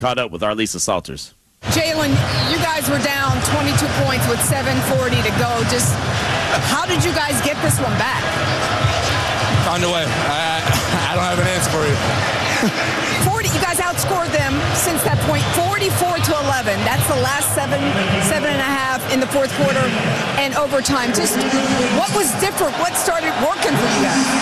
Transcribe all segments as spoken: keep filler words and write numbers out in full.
caught up with Arlisa Salters. Jalen, you guys were down twenty-two points with seven forty to go. Just how did you guys get this one back? Found a way. I, I don't have an answer for you. forty, you guys outscored them since that point, forty-four to eleven. That's the last seven, seven and a half in the fourth quarter and overtime. Just what was different? What started working for you guys?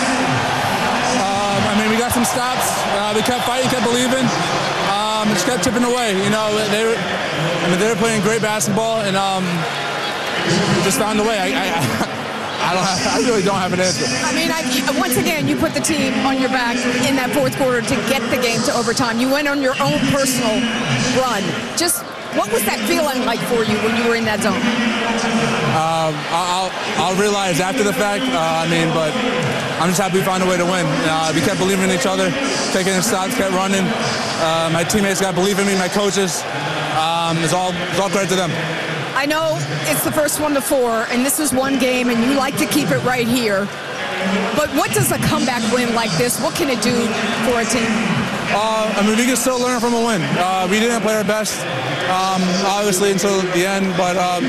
Um, I mean, we got some stops. Uh, we kept fighting, kept believing. Um, just kept chipping away. You know, they were, I mean, they were playing great basketball, and um, we just found a way. I, I, I don't. Have, I really don't have an answer. I mean, I, once again, you put the team on your back in that fourth quarter to get the game to overtime. You went on your own personal run. Just what was that feeling like for you when you were in that zone? Um, I'll, I'll realize after the fact. Uh, I mean, but I'm just happy we found a way to win. Uh, we kept believing in each other, taking the shots, kept running. Uh, my teammates got to believe in me, my coaches. Um, it's all it's all credit to them. I know it's the first one to four, and this is one game, and you like to keep it right here. But what does a comeback win like this, what can it do for a team? Uh, I mean, we can still learn from a win. Uh, we didn't play our best, um, obviously, until the end, but um,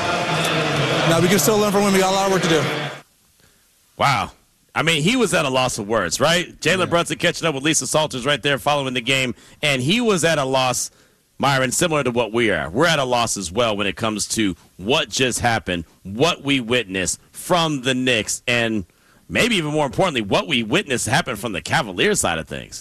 no, we can still learn from a win. We got a lot of work to do. Wow. I mean, he was at a loss of words, right? Jalen yeah. Brunson catching up with Lisa Salters right there following the game, and he was at a loss, Myron, similar to what we are. We're at a loss as well when it comes to what just happened, what we witnessed from the Knicks, and maybe even more importantly, what we witnessed happen from the Cavaliers side of things.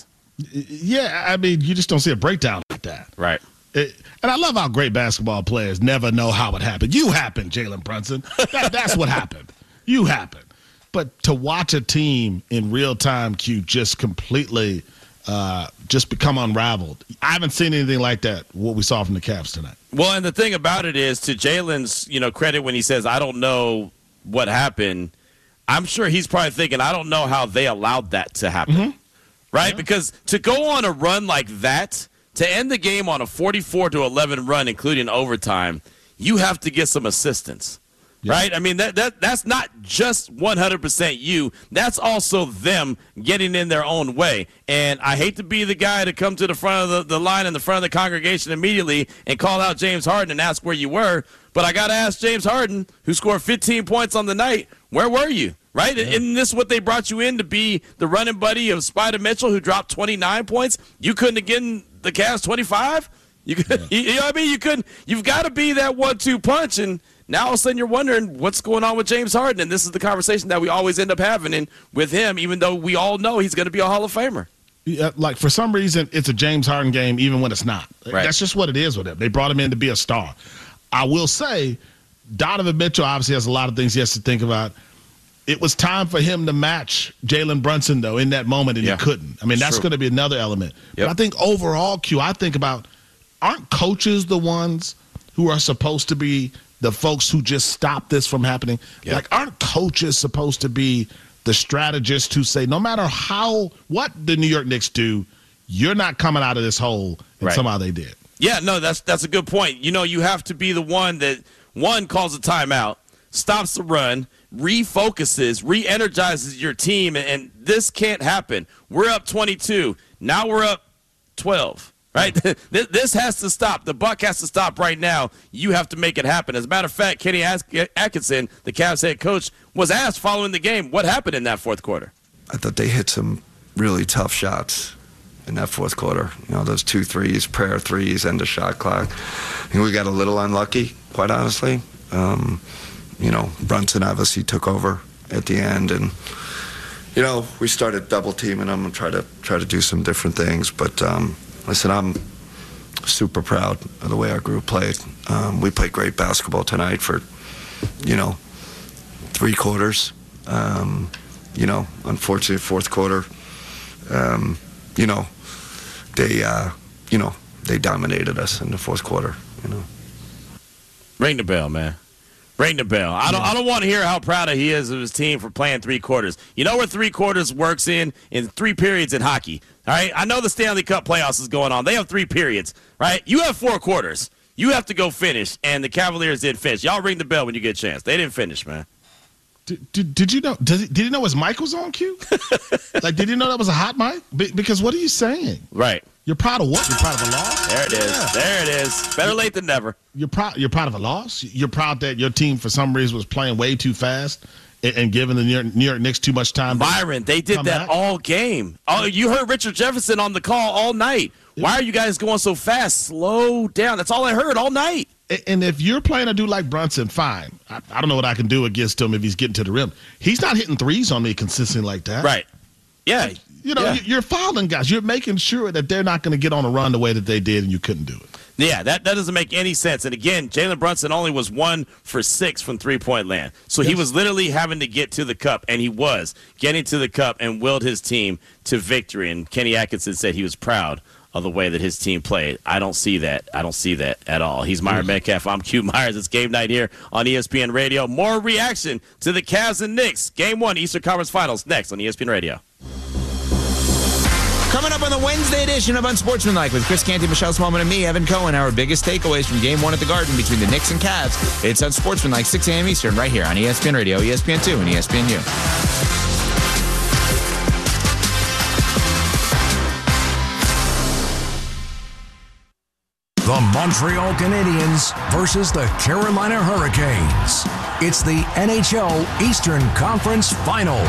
Yeah, I mean, you just don't see a breakdown like that. Right. It, and I love how great basketball players never know how it happened. You happened, Jalen Brunson. That, that's what happened. You happened. But to watch a team in real time, Q, just completely uh, just become unraveled. I haven't seen anything like that, what we saw from the Cavs tonight. Well, and the thing about it is, to Jalen's, you know, credit when he says, I don't know what happened, I'm sure he's probably thinking, I don't know how they allowed that to happen. Mm-hmm. Right? Yeah. Because to go on a run like that, to end the game on a forty-four to eleven run, including overtime, you have to get some assistance. Yeah. Right? I mean, that that that's not just one hundred percent you. That's also them getting in their own way. And I hate to be the guy to come to the front of the, the line in the front of the congregation immediately and call out James Harden and ask where you were. But I got to ask James Harden, who scored fifteen points on the night, where were you? Right? Yeah. Isn't this what they brought you in to be the running buddy of Spider Mitchell, who dropped twenty-nine points? You couldn't have given the Cavs twenty-five? You, could, yeah. you know what I mean? You couldn't. You've got to be that one two punch. And now all of a sudden you're wondering what's going on with James Harden. And this is the conversation that we always end up having in, with him, even though we all know he's going to be a Hall of Famer. Yeah, like, for some reason, it's a James Harden game even when it's not. Right. That's just what it is with him. They brought him in to be a star. I will say, Donovan Mitchell obviously has a lot of things he has to think about. It was time for him to match Jalen Brunson, though, in that moment, and yeah. he couldn't. I mean, that's going to be another element. Yep. But I think overall, Q, I think about, aren't coaches the ones who are supposed to be the folks who just stop this from happening? Yep. Like, aren't coaches supposed to be the strategists who say, no matter how, what the New York Knicks do, you're not coming out of this hole, and right. somehow they did. Yeah, no, that's that's a good point. You know, you have to be the one that, one, calls a timeout, stops the run, refocuses, re-energizes your team, and, and this can't happen. We're up twenty-two. Now we're up twelve, right? this, this has to stop. The buck has to stop right now. You have to make it happen. As a matter of fact, Kenny Atkinson, the Cavs head coach, was asked following the game what happened in that fourth quarter. I thought they hit some really tough shots in that fourth quarter. You know, those two threes, prayer threes, end of shot clock. I think we got a little unlucky, quite honestly. Um, you know, Brunson obviously took over at the end, and you know, we started double teaming them and try to try to do some different things. But um, listen, I'm super proud of the way our group played. Um, we played great basketball tonight for, you know, three quarters. Um, you know, unfortunately, fourth quarter, um, you know, they, uh, you know, they dominated us in the fourth quarter. You know, ring the bell, man. Ring the bell. I don't. I don't want to hear how proud he is of his team for playing three quarters. You know where three quarters works in? In three periods in hockey. All right. I know the Stanley Cup playoffs is going on. They have three periods. Right. You have four quarters. You have to go finish, and the Cavaliers did finish. Y'all ring the bell when you get a chance. They didn't finish, man. Did, did, did you know? Did, did you know his mic was on, Q? Like, did you know that was a hot mic? Be, because what are you saying? Right. You're proud of what? You're proud of a loss? There it is. Yeah. There it is. Better late than never. You're proud. You're proud of a loss. You're proud that your team, for some reason, was playing way too fast and, and giving the New York, New York Knicks too much time. Byron, they did that back. all game. Oh, you heard Richard Jefferson on the call all night. Yeah. Why are you guys going so fast? Slow down. That's all I heard all night. And if you're playing a dude like Brunson, fine. I, I don't know what I can do against him if he's getting to the rim. He's not hitting threes on me consistently like that. Right. Yeah. You know, yeah. you're fouling guys. You're making sure that they're not going to get on a run the way that they did, and you couldn't do it. Yeah, that, that doesn't make any sense. And again, Jalen Brunson only was one for six from three-point land. So yes. he was literally having to get to the cup, and he was getting to the cup and willed his team to victory. And Kenny Atkinson said he was proud of the way that his team played. I don't see that. I don't see that at all. He's Myron mm-hmm. Metcalf. I'm Q Myers. It's game night here on E S P N Radio. More reaction to the Cavs and Knicks. Game one, Eastern Conference Finals, next on E S P N Radio. Coming up on the Wednesday edition of Unsportsmanlike with Chris Canty, Michelle Smallman, and me, Evan Cohen, our biggest takeaways from Game one at the Garden between the Knicks and Cavs. It's Unsportsmanlike, six a.m. Eastern, right here on E S P N Radio, E S P N two, and E S P N U. The Montreal Canadiens versus the Carolina Hurricanes. It's the N H L Eastern Conference Final.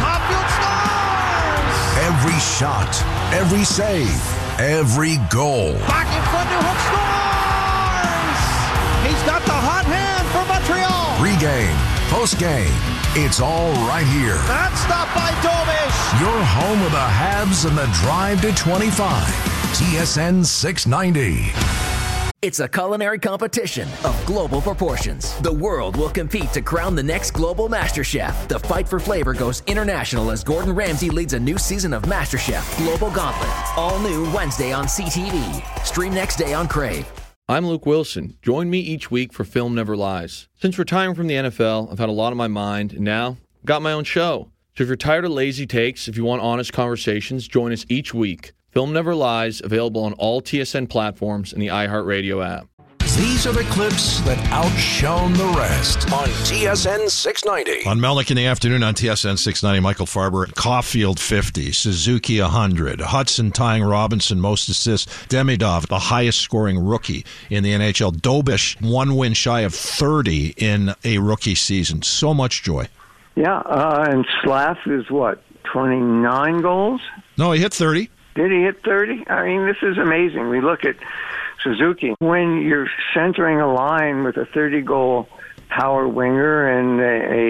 Every shot, every save, every goal. Back in front to Hook scores! He's got the hot hand for Montreal. Pre-game, post-game, it's all right here. That's stopped by Dobish. Your home of the Habs and the drive to twenty-five. T S N six ninety. It's a culinary competition of global proportions. The world will compete to crown the next global master chef. The fight for flavor goes international as Gordon Ramsay leads a new season of MasterChef Global Gauntlet. All new Wednesday on C T V. Stream next day on Crave. I'm Luke Wilson. Join me each week for Film Never Lies. Since retiring from the N F L, I've had a lot on my mind, and now I've got my own show. So if you're tired of lazy takes, if you want honest conversations, join us each week. Film Never Lies, available on all T S N platforms and the iHeartRadio app. These are the clips that outshone the rest on T S N six ninety. On Melnick in the afternoon on T S N six ninety, Michael Farber, Caulfield fifty, Suzuki one hundred, Hudson tying Robinson most assists, Demidov, the highest scoring rookie in the N H L, Dobish, one win shy of thirty in a rookie season. So much joy. Yeah, uh, and Slav is what, twenty-nine goals? No, he hit thirty. Did he hit thirty? I mean, this is amazing. We look at Suzuki. When you're centering a line with a thirty-goal power winger and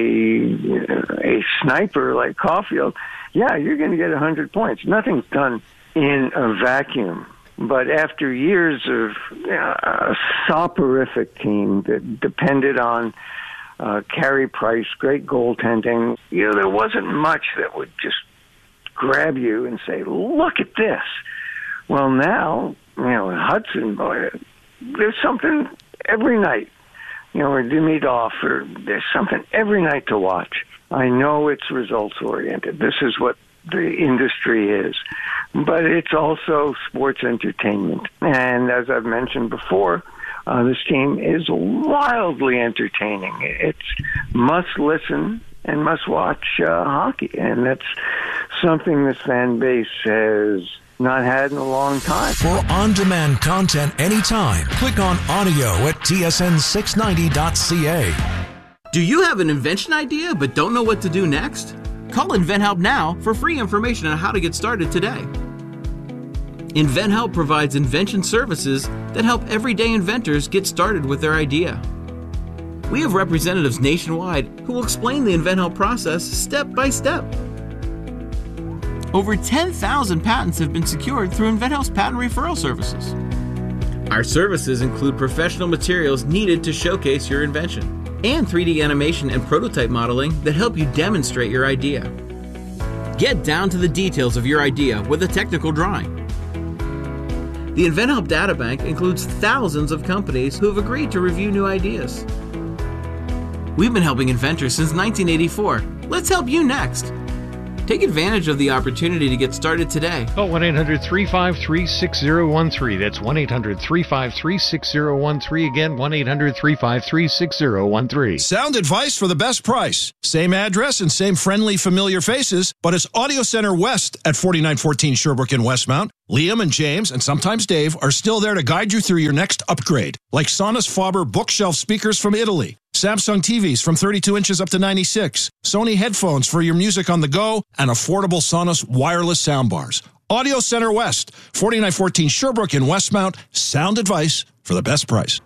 a, a, a sniper like Caulfield, yeah, you're going to get one hundred points. Nothing's done in a vacuum. But after years of you know, a soporific team that depended on uh, Carey Price, great goaltending, you know, there wasn't much that would just grab you and say, look at this. Well, now, you know, in Hudson, boy, there's something every night, you know, or Demidov, or there's something every night to watch. I know it's results-oriented. This is what the industry is. But it's also sports entertainment. And as I've mentioned before, uh, this team is wildly entertaining. It's must-listen and must-watch uh, hockey. And that's something this fan base has not had in a long time. For on-demand content anytime, click on audio at T S N six ninety dot C A. Do you have an invention idea but don't know what to do next? Call InventHelp now for free information on how to get started today. InventHelp provides invention services that help everyday inventors get started with their idea. We have representatives nationwide who will explain the InventHelp process step by step. Over ten thousand patents have been secured through InventHelp's patent referral services. Our services include professional materials needed to showcase your invention and three D animation and prototype modeling that help you demonstrate your idea. Get down to the details of your idea with a technical drawing. The InventHelp Databank includes thousands of companies who have agreed to review new ideas. We've been helping inventors since nineteen eighty-four. Let's help you next. Take advantage of the opportunity to get started today. Call one eight hundred three five three six zero one three. That's one eight hundred three five three six zero one three. Again, one eight hundred three five three six zero one three. Sound advice for the best price. Same address and same friendly, familiar faces, but it's Audio Center West at forty-nine fourteen Sherbrooke in Westmount. Liam and James, and sometimes Dave, are still there to guide you through your next upgrade, like Sonos Faber bookshelf speakers from Italy, Samsung T Vs from thirty-two inches up to ninety-six, Sony headphones for your music on the go, and affordable Sonos wireless soundbars. Audio Center West, forty-nine fourteen Sherbrooke in Westmount. Sound advice for the best price.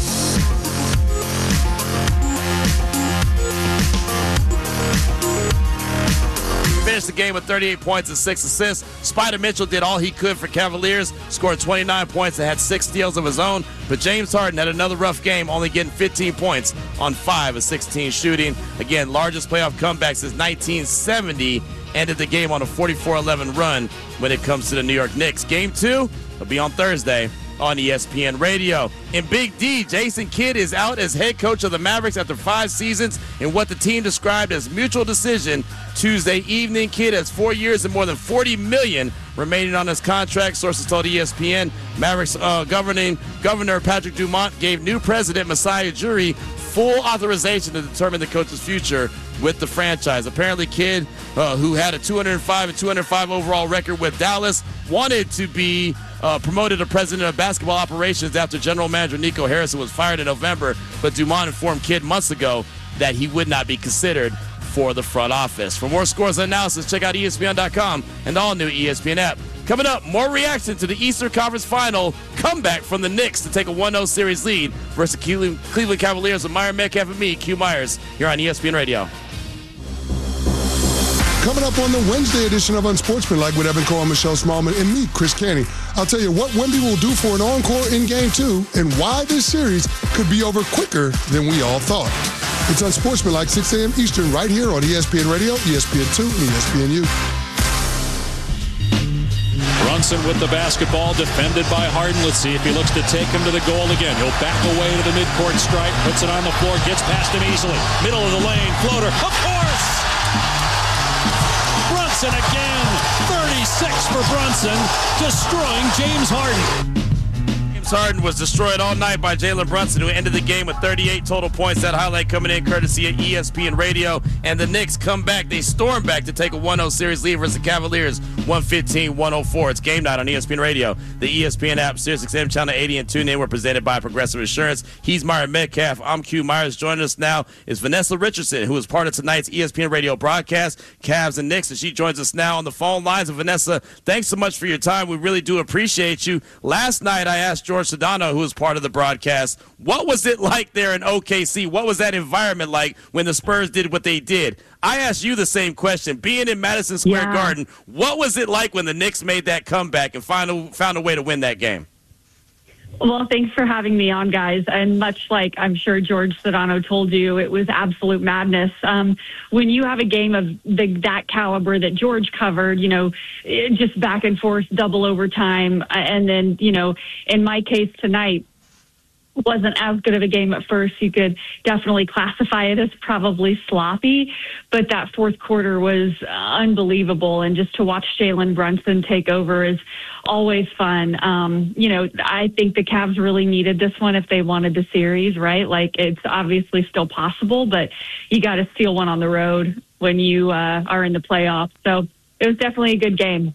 Finished the game with thirty-eight points and six assists. Spider Mitchell did all he could for Cavaliers, scored twenty-nine points and had six steals of his own. But James Harden had another rough game, only getting fifteen points on five of sixteen shooting. Again, largest playoff comeback since nineteen seventy. Ended the game on a forty-four eleven run when it comes to the New York Knicks. Game two will be on Thursday on E S P N Radio. In Big D, Jason Kidd is out as head coach of the Mavericks after five seasons in what the team described as mutual decision Tuesday evening. Kidd has four years and more than forty million dollars remaining on his contract. Sources told E S P N Mavericks uh, governing Governor Patrick Dumont gave new president Masai Ujiri full authorization to determine the coach's future with the franchise. Apparently, Kidd, uh, who had a two hundred five and two hundred five overall record with Dallas, wanted to be uh, promoted to president of basketball operations after general manager Nico Harrison was fired in November, but Dumont informed Kidd months ago that he would not be considered for the front office. For more scores and analysis, check out E S P N dot com and the all-new E S P N app. Coming up, more reaction to the Eastern Conference Final comeback from the Knicks to take a one oh series lead versus Cleveland, Cleveland Cavaliers with Meyer Metcalf and me, Q Myers, here on E S P N Radio. Coming up on the Wednesday edition of Unsportsmanlike with Evan Cohen, Michelle Smallman, and me, Chris Canty. I'll tell you what Wemby will do for an encore in Game two and why this series could be over quicker than we all thought. It's Unsportsmanlike, six a.m. Eastern, right here on E S P N Radio, E S P N two, and E S P N U. Brunson with the basketball, defended by Harden. Let's see if he looks to take him to the goal again. He'll back away to the midcourt stripe, puts it on the floor, gets past him easily. Middle of the lane, floater, of course! Brunson again, thirty-six for Brunson, destroying James Harden. James Harden was destroyed all night by Jalen Brunson, who ended the game with thirty-eight total points. That highlight coming in courtesy of E S P N Radio. And the Knicks come back. They storm back to take a one oh series lead versus the Cavaliers, one fifteen one oh four. It's game night on E S P N Radio. The E S P N app, Sirius X M Channel eighty and tune in. We're presented by Progressive Insurance. He's Meyer Metcalf. I'm Q Myers. Joining us now is Vanessa Richardson, who is part of tonight's E S P N Radio broadcast, Cavs and Knicks, and she joins us now on the phone lines. And Vanessa, thanks so much for your time. We really do appreciate you. Last night, I asked George Sedano, who was part of the broadcast, what was it like there in O K C? What was that environment like when the Spurs did what they did? I asked you the same question. Being in Madison Square yeah. Garden, what was it like when the Knicks made that comeback and found a, found a way to win that game? Well, thanks for having me on, guys. And much like I'm sure George Sedano told you, it was absolute madness. Um, when you have a game of the, that caliber that George covered, you know, it, just back and forth, double overtime. And then, you know, in my case tonight, wasn't as good of a game at first. You could definitely classify it as probably sloppy, but that fourth quarter was unbelievable. And just to watch Jalen Brunson take over is always fun. Um, you know, I think the Cavs really needed this one if they wanted the series, right? Like, it's obviously still possible, but you got to steal one on the road when you uh, are in the playoffs. So it was definitely a good game.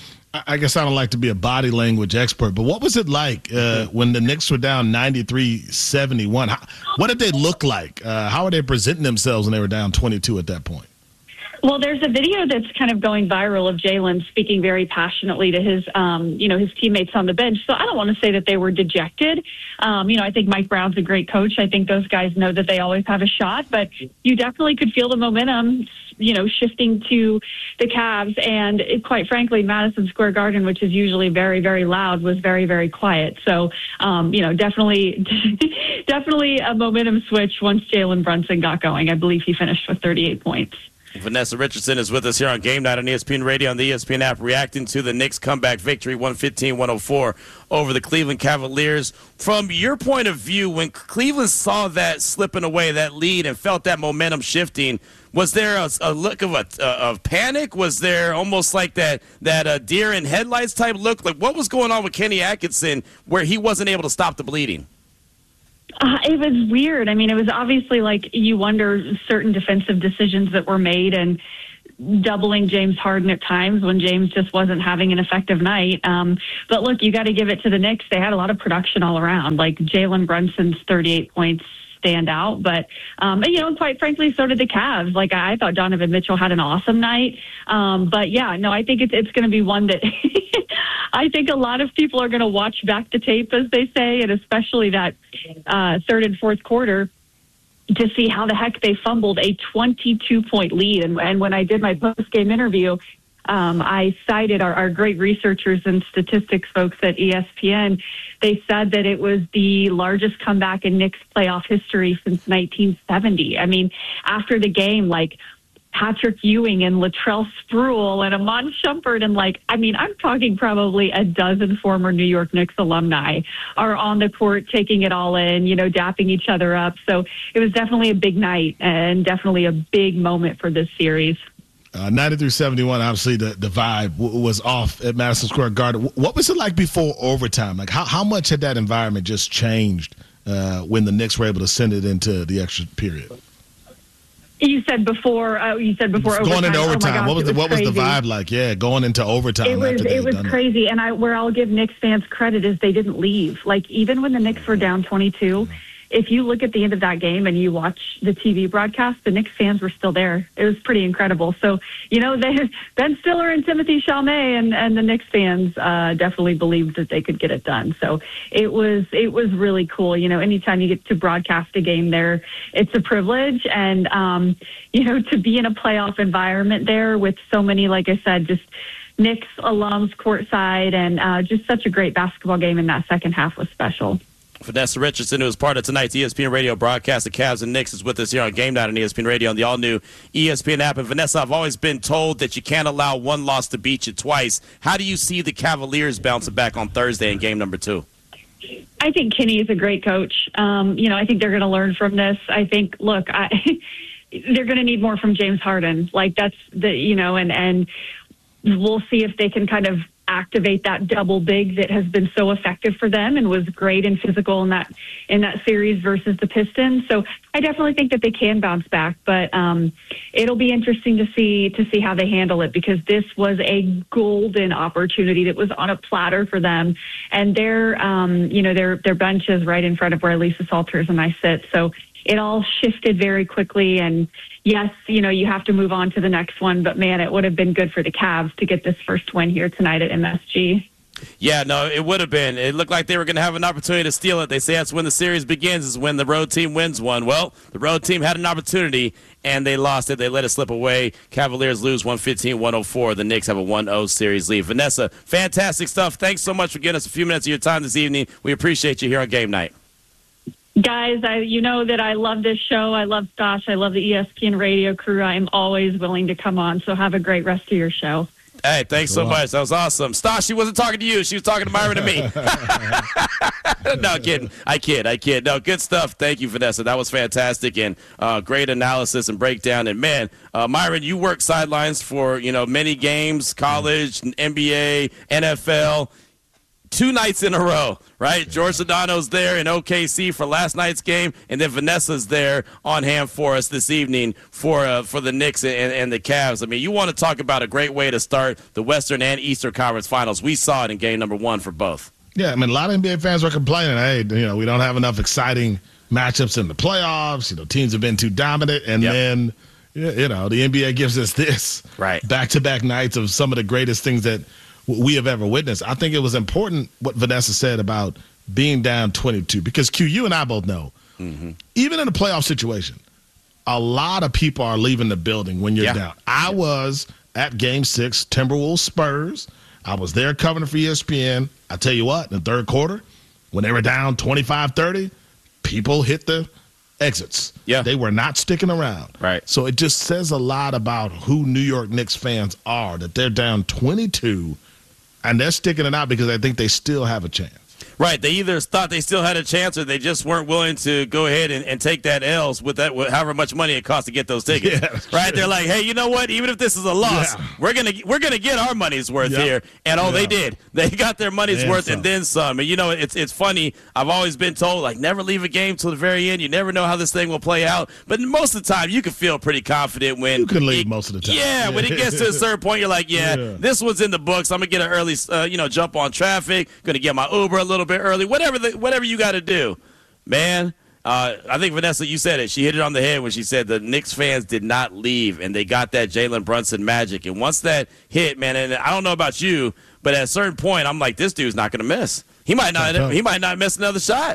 I guess I don't like to be a body language expert, but what was it like uh, when the Knicks were down ninety-three seventy-one? How, what did they look like? Uh, how were they presenting themselves when they were down twenty-two at that point? Well, there's a video that's kind of going viral of Jalen speaking very passionately to his, um, you know, his teammates on the bench. So I don't want to say that they were dejected. Um, you know, I think Mike Brown's a great coach. I think those guys know that they always have a shot, but you definitely could feel the momentum, you know, shifting to the Cavs. And it, quite frankly, Madison Square Garden, which is usually very, very loud, was very, very quiet. So, um, you know, definitely, definitely a momentum switch once Jalen Brunson got going. I believe he finished with thirty-eight points. Vanessa Richardson is with us here on Game Night on E S P N Radio and the E S P N app, reacting to the Knicks' comeback victory, one fifteen one oh four over the Cleveland Cavaliers. From your point of view, when Cleveland saw that slipping away, that lead, and felt that momentum shifting, Was there a, a look of a of panic? Was there almost like that that uh, deer in headlights type look? Like what was going on with Kenny Atkinson where he wasn't able to stop the bleeding? Uh, it was weird. I mean, it was obviously like you wonder certain defensive decisions that were made and doubling James Harden at times when James just wasn't having an effective night. Um, but look, you got to give it to the Knicks. They had a lot of production all around. Like Jalen Brunson's thirty-eight points stand out, but um, you know, quite frankly, so did the Cavs. Like I thought Donovan Mitchell had an awesome night. Um, but yeah, no, I think it's it's going to be one that I think a lot of people are going to watch back the tape, as they say, and especially that uh, third and fourth quarter, to see how the heck they fumbled a twenty-two point lead. And, and when I did my post-game interview, um, I cited our, our great researchers and statistics folks at E S P N. They said that it was the largest comeback in Knicks playoff history since nineteen seventy. I mean, after the game, like Patrick Ewing and Latrell Sprewell and Amon Shumpert and like, I mean, I'm talking probably a dozen former New York Knicks alumni are on the court taking it all in, you know, dapping each other up. So it was definitely a big night and definitely a big moment for this series. Uh, ninety-three seventy-one, obviously the, the vibe w- was off at Madison Square Garden. W- what was it like before overtime? Like how, how much had that environment just changed uh, when the Knicks were able to send it into the extra period? You said before. Uh, you said before going overtime. into overtime. Oh gosh, what was the was what crazy. was the vibe like? Yeah, going into overtime. It was after they it was done crazy, and I where I'll give Knicks fans credit is they didn't leave. Like even when the Knicks were down twenty-two, if you look at the end of that game and you watch the T V broadcast, the Knicks fans were still there. It was pretty incredible. So you know, they, Ben Stiller and Timothy Chalamet and and the Knicks fans uh, definitely believed that they could get it done. So it was it was really cool. You know, anytime you get to broadcast a game there, it's a privilege, and um, you know, to be in a playoff environment there with so many, like I said, just Knicks alums courtside, and uh, just such a great basketball game in that second half was special. Vanessa Richardson, who was part of tonight's E S P N Radio broadcast, the Cavs and Knicks, is with us here on Game Night on E S P N Radio on the all-new E S P N app. And Vanessa, I've always been told that you can't allow one loss to beat you twice. How do you see the Cavaliers bouncing back on Thursday in game number two? I think Kenny is a great coach. Um, you know, I think they're going to learn from this. I think, look, I, they're going to need more from James Harden. Like that's the, you know, and, and we'll see if they can kind of activate that double big that has been so effective for them and was great and physical in that in that series versus the Pistons. So I definitely think that they can bounce back, but um, it'll be interesting to see to see how they handle it, because this was a golden opportunity that was on a platter for them, and their um, you know their their bench is right in front of where Lisa Salters and I sit. So it all shifted very quickly, and yes, you know, you have to move on to the next one, but man, it would have been good for the Cavs to get this first win here tonight at M S G. Yeah, no, it would have been. It looked like they were going to have an opportunity to steal it. They say that's when the series begins, is when the road team wins one. Well, the road team had an opportunity, and they lost it. They let it slip away. Cavaliers lose one fifteen one oh four. The Knicks have a one oh series lead. Vanessa, fantastic stuff. Thanks so much for giving us a few minutes of your time this evening. We appreciate you here on Game Night. Guys, I, you know that I love this show. I love Stosh. I love the E S P N radio crew. I'm always willing to come on, so have a great rest of your show. Hey, thanks so much. That was awesome. Stosh, she wasn't talking to you. She was talking to Myron and me. No, kidding. I kid. I kid. No, good stuff. Thank you, Vanessa. That was fantastic, and uh, great analysis and breakdown. And, man, uh, Myron, you work sidelines for, you know, many games, college, N B A, N F L. Two nights in a row, right? George Sedano's there in O K C for last night's game, and then Vanessa's there on hand for us this evening for uh, for the Knicks and, and the Cavs. I mean, you want to talk about a great way to start the Western and Eastern Conference Finals. We saw it in game number one for both. Yeah, I mean, a lot of N B A fans were complaining, hey, you know, we don't have enough exciting matchups in the playoffs. You know, teams have been too dominant, and yep. then, you know, the N B A gives us this right back-to-back nights of some of the greatest things that we have ever witnessed. I think it was important what Vanessa said about being down twenty-two, because Q, you and I both know, mm-hmm. even in a playoff situation, a lot of people are leaving the building when you're yeah. down. I was at Game Six, Timberwolves Spurs. I was there covering for E S P N. I tell you what, in the third quarter, when they were down twenty-five thirty, people hit the exits. Yeah, they were not sticking around. Right. So it just says a lot about who New York Knicks fans are, that they're down twenty-two. And they're sticking it out because I think they still have a chance. Right. They either thought they still had a chance or they just weren't willing to go ahead and, and take that L's with that, with however much money it costs to get those tickets. Yeah, right. True. They're like, hey, you know what? Even if this is a loss, yeah. we're going to we're gonna get our money's worth yep. here. And, oh, yeah. they did. They got their money's and worth some. and then some. And, you know, it's it's funny. I've always been told, like, never leave a game till the very end. You never know how this thing will play out. But most of the time, you can feel pretty confident when you can leave it, most of the time. Yeah, yeah, when it gets to a certain point, you're like, yeah, yeah. this one's in the books. I'm going to get an early, uh, you know, jump on traffic. Going to get my Uber a little bit early. Whatever the whatever you got to do, man. Uh, I think, Vanessa, you said it. She hit it on the head when she said the Knicks fans did not leave, and they got that Jalen Brunson magic. And once that hit, man, and I don't know about you, but at a certain point, I'm like, this dude's not going to miss. He might not. He might not miss another shot.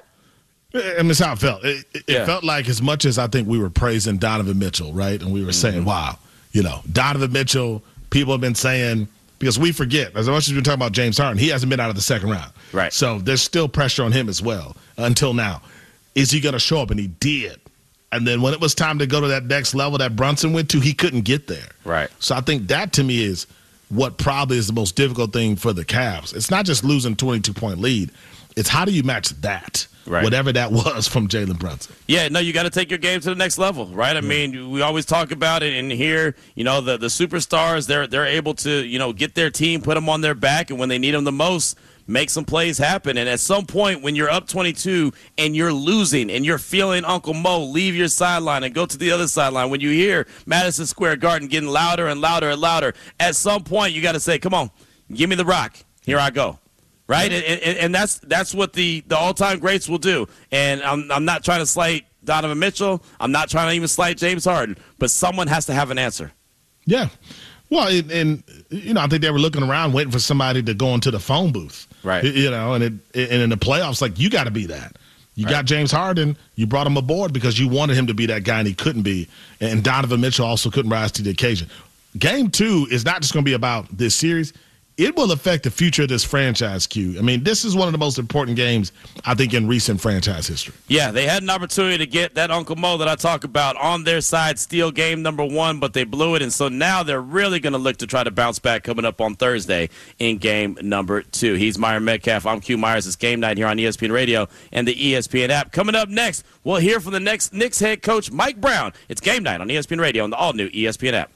And that's how it felt. It, it, yeah. it felt like as much as I think we were praising Donovan Mitchell, right, and we were mm-hmm. saying, wow, you know, Donovan Mitchell, people have been saying, because we forget, as much as we're talking about James Harden, he hasn't been out of the second round. Right. So there's still pressure on him as well until now. Is he going to show up? And he did. And then when it was time to go to that next level that Brunson went to, he couldn't get there. Right. So I think that, to me, is what probably is the most difficult thing for the Cavs. It's not just losing a twenty-two point lead. It's how do you match that, right. whatever that was from Jalen Brunson. Yeah, no, you got to take your game to the next level, right? I yeah. mean, we always talk about it in here, you know, the, the superstars, they're they're able to, you know, get their team, put them on their back, and when they need them the most, make some plays happen. And at some point when you're up twenty-two and you're losing and you're feeling Uncle Mo leave your sideline and go to the other sideline, when you hear Madison Square Garden getting louder and louder and louder, at some point you got to say, come on, give me the rock. Here I go. Right? And, and, and that's that's what the, the all-time greats will do. And I'm, I'm not trying to slight Donovan Mitchell. I'm not trying to even slight James Harden. But someone has to have an answer. Yeah. Well, and, and you know, I think they were looking around waiting for somebody to go into the phone booth. Right. You know, and, it, and in the playoffs, like, you got to be that. You right. got James Harden. You brought him aboard because you wanted him to be that guy, and he couldn't be. And Donovan Mitchell also couldn't rise to the occasion. Game two is not just going to be about this series. It will affect the future of this franchise, Q. I mean, this is one of the most important games, I think, in recent franchise history. Yeah, they had an opportunity to get that Uncle Mo that I talk about on their side, steal game number one, but they blew it. And so now they're really going to look to try to bounce back coming up on Thursday in game number two. He's Myron Metcalf. I'm Q Myers. It's Game Night here on E S P N Radio and the E S P N app. Coming up next, we'll hear from the next Knicks head coach, Mike Brown. It's Game Night on E S P N Radio and the all-new E S P N app.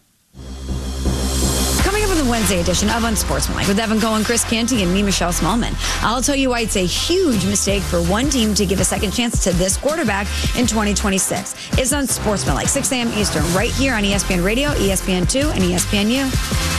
Coming up in the Wednesday edition of Unsportsmanlike with Evan Cohen, Chris Canty, and me, Michelle Smallman. I'll tell you why it's a huge mistake for one team to give a second chance to this quarterback in twenty twenty-six. It's Unsportsmanlike, six a.m. Eastern, right here on E S P N Radio, E S P N two, and E S P N U.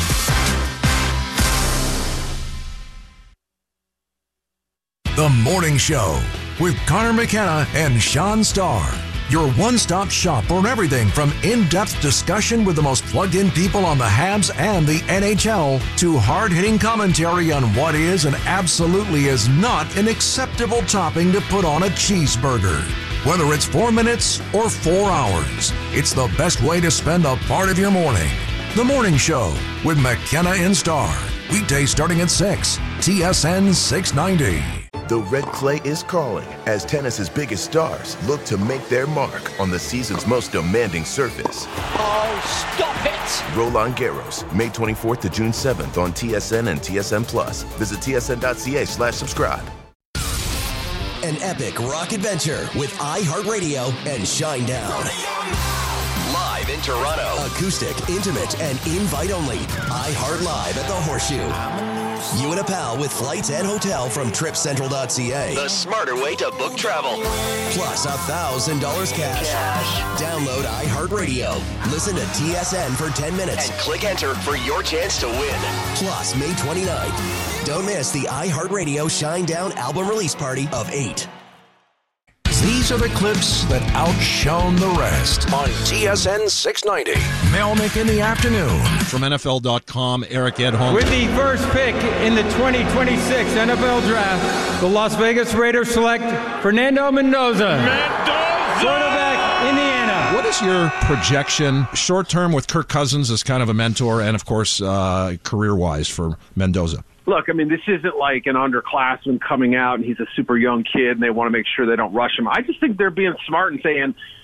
The Morning Show with Connor McKenna and Sean Starr. Your one-stop shop for everything from in-depth discussion with the most plugged-in people on the Habs and the N H L to hard-hitting commentary on what is and absolutely is not an acceptable topping to put on a cheeseburger. Whether it's four minutes or four hours, it's the best way to spend a part of your morning. The Morning Show with McKenna and Starr. Weekdays starting at six. T S N six ninety. The red clay is calling as tennis's biggest stars look to make their mark on the season's most demanding surface. Oh, stop it! Roland Garros, May twenty-fourth to June seventh on T S N and T S N Plus. Visit T S N dot C A slash subscribe. An epic rock adventure with iHeartRadio and Shinedown. Live in Toronto. Acoustic, intimate, and invite only. iHeart Live at the Horseshoe. You and a pal with flights and hotel from Trip Central dot C A. The smarter way to book travel. Plus a thousand dollars cash. cash. Download iHeartRadio. Listen to T S N for ten minutes. And click enter for your chance to win. Plus May twenty-ninth. Don't miss the iHeartRadio Shinedown album release party of eight. These are the clips that outshone the rest on T S N six ninety. Melnick in the afternoon. From N F L dot com, Eric Edholm. With the first pick in the twenty twenty-six N F L Draft, the Las Vegas Raiders select Fernando Mendoza. Mendoza! Quarterback, Indiana. What is your projection, short term with Kirk Cousins as kind of a mentor, and of course, uh, career-wise for Mendoza? Look, I mean, this isn't like an underclassman coming out and he's a super young kid and they want to make sure they don't rush him. I just think they're being smart and saying,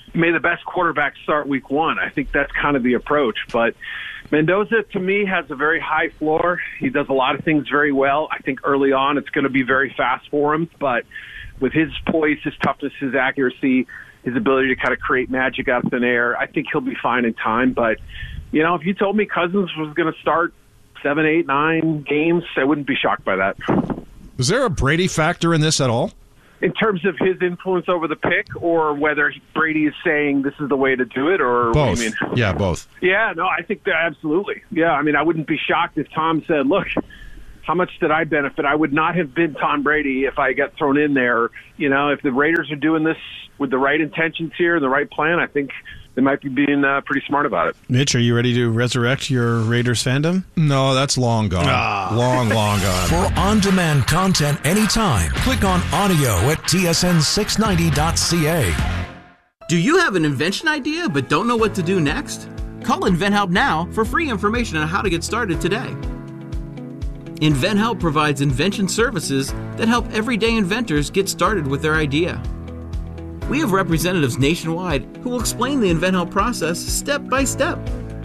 may the best quarterback start week one. I think that's kind of the approach. But Mendoza, to me, has a very high floor. He does a lot of things very well. I think early on it's going to be very fast for him. But with his poise, his toughness, his accuracy, his ability to kind of create magic out of thin air, I think he'll be fine in time. But, you know, if you told me Cousins was going to start seven, eight, nine games, I wouldn't be shocked by that. Was there a Brady factor in this at all? In terms of his influence over the pick, or whether Brady is saying this is the way to do it, or both? What do you mean? Yeah, both. Yeah, no, I think that absolutely. Yeah, I mean, I wouldn't be shocked if Tom said, look, how much did I benefit? I would not have been Tom Brady if I got thrown in there. You know, if the Raiders are doing this with the right intentions here and the right plan, I think they might be being uh, pretty smart about it. Mitch, are you ready to resurrect your Raiders fandom? No, that's long gone. Ah. Long, long gone. For on-demand content anytime, click on audio at T S N six ninety dot C A. Do you have an invention idea but don't know what to do next? Call InventHelp now for free information on how to get started today. InventHelp provides invention services that help everyday inventors get started with their idea. We have representatives nationwide who will explain the InventHelp process step by step.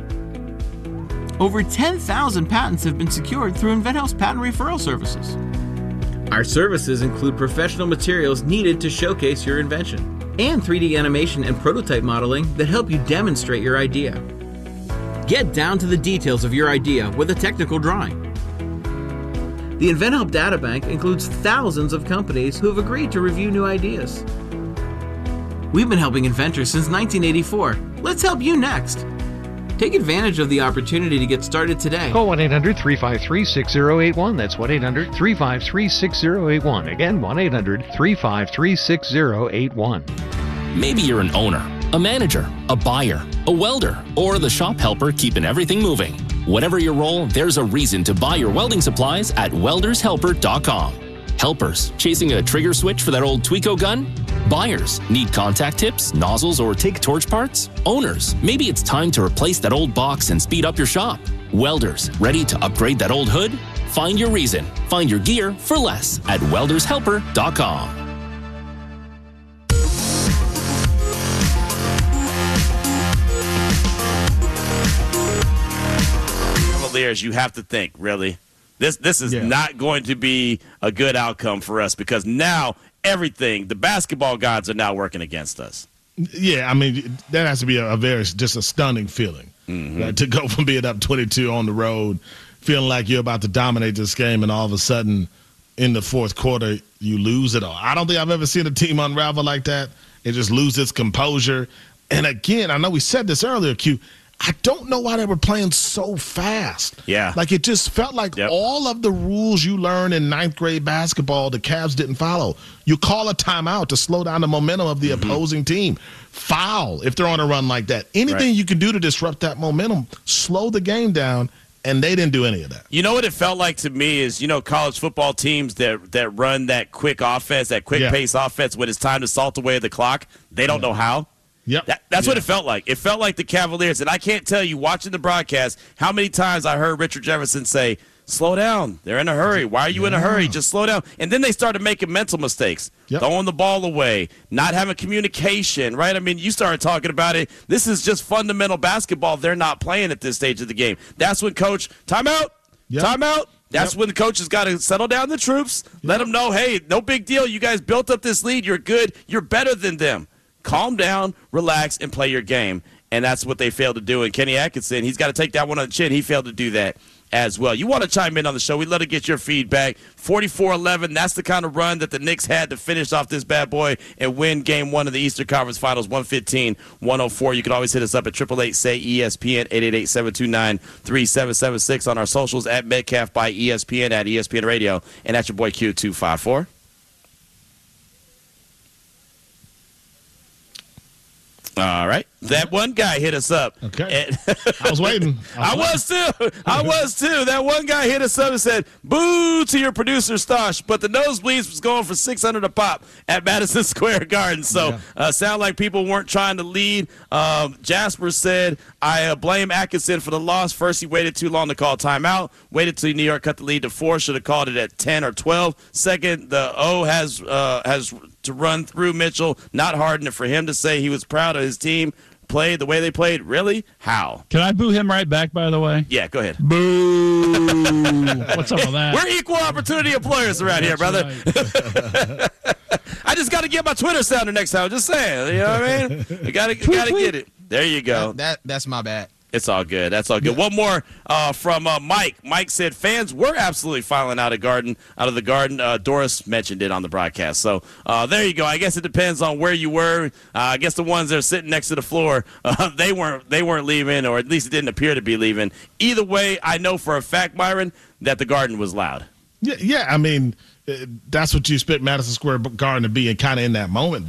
Over ten thousand patents have been secured through InventHelp's patent referral services. Our services include professional materials needed to showcase your invention and three D animation and prototype modeling that help you demonstrate your idea. Get down to the details of your idea with a technical drawing. The InventHelp Databank includes thousands of companies who have agreed to review new ideas. We've been helping inventors since nineteen eighty-four. Let's help you next. Take advantage of the opportunity to get started today. Call one eight hundred three five three six zero eight one. That's one eight hundred three five three six zero eight one. Again, one eight hundred three five three six zero eight one. Maybe you're an owner, a manager, a buyer, a welder, or the shop helper keeping everything moving. Whatever your role, there's a reason to buy your welding supplies at welders helper dot com. Helpers, chasing a trigger switch for that old Tweco gun? Buyers, need contact tips, nozzles, or take torch parts? Owners, maybe it's time to replace that old box and speed up your shop. Welders, ready to upgrade that old hood? Find your reason. Find your gear for less at welders helper dot com. Cavaliers, you have to think, really. This this is yeah. not going to be a good outcome for us, because now everything, the basketball gods are now working against us. Yeah, I mean, that has to be a, a very, just a stunning feeling. Mm-hmm. Uh, to go from being up twenty-two on the road, feeling like you're about to dominate this game, and all of a sudden in the fourth quarter you lose it all. I don't think I've ever seen a team unravel like that. It just loses its composure. And again, I know we said this earlier, Q, I don't know why they were playing so fast. Yeah. Like, it just felt like yep. all of the rules you learn in ninth grade basketball, the Cavs didn't follow. You call a timeout to slow down the momentum of the mm-hmm. opposing team. Foul if they're on a run like that. Anything right. you can do to disrupt that momentum, slow the game down, and they didn't do any of that. You know what it felt like to me is, you know, college football teams that that run that quick offense, that quick yeah. pace offense when it's time to salt away the clock, they don't yeah. know how. Yep. That, that's yeah. what it felt like. It felt like the Cavaliers, and I can't tell you, watching the broadcast, how many times I heard Richard Jefferson say, slow down. They're in a hurry. Why are you yeah. in a hurry? Just slow down. And then they started making mental mistakes, yep. throwing the ball away, not having communication, right? I mean, you started talking about it. This is just fundamental basketball they're not playing at this stage of the game. That's when coach, timeout, yep. timeout. That's yep. when the coach has got to settle down the troops, yep. let them know, hey, no big deal. You guys built up this lead. You're good. You're better than them. Calm down, relax, and play your game. And that's what they failed to do. And Kenny Atkinson, he's got to take that one on the chin. He failed to do that as well. You want to chime in on the show. We'd love to get your feedback. forty-four eleven, that's the kind of run that the Knicks had to finish off this bad boy and win game one of the Eastern Conference Finals, one fifteen to one oh four. You can always hit us up at eight eight eight, S A Y, E S P N, eight eight eight, seven two nine, three seven seven six on our socials, at Metcalf by E S P N, at E S P N Radio, and at your boy Q two five four. All right. That one guy hit us up. Okay. And I was waiting. I was, I was too. I was too. That one guy hit us up and said, boo to your producer, Stosh, but the nosebleeds was going for six hundred a pop at Madison Square Garden. So yeah. uh, sound like people weren't trying to lead. Um, Jasper said, I uh, blame Atkinson for the loss. First, he waited too long to call timeout. Waited till New York cut the lead to four. Should have called it at ten or twelve. Second, the O has uh, has to run through Mitchell, not Harden. And for him to say he was proud of his team, played the way they played, really? How? Can I boo him right back, by the way? Yeah, go ahead. Boo! What's up with that? We're equal opportunity employers around here, brother. Right. I just got to get my Twitter sounder next time. Just saying. You know what I mean? You got to get it. There you go. That, that That's my bad. It's all good. That's all good. Yeah. One more uh, from uh, Mike. Mike said fans were absolutely filing out of Garden, out of the Garden. Uh, Doris mentioned it on the broadcast. So uh, there you go. I guess it depends on where you were. Uh, I guess the ones that are sitting next to the floor, uh, they weren't they weren't leaving, or at least it didn't appear to be leaving. Either way, I know for a fact, Byron, that the Garden was loud. Yeah, yeah. I mean, that's what you expect Madison Square Garden to be, and kind of in that moment.